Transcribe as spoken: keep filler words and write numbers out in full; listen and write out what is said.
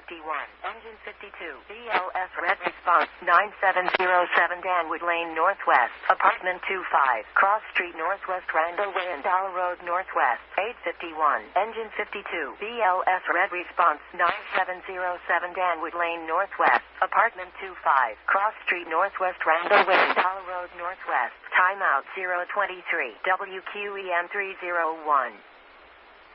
fifty-one, engine fifty-two, B L S red response, nine seven zero seven Danwood Lane Northwest, apartment two five, Cross Street Northwest Randall Way and Dollar Road Northwest, eight fifty-one, engine fifty-two, B L S red response, nine seven zero seven Danwood Lane Northwest, apartment two five, Cross Street Northwest Randall Way and Dollar Road Northwest, timeout zero twenty-three, W Q E M three zero one.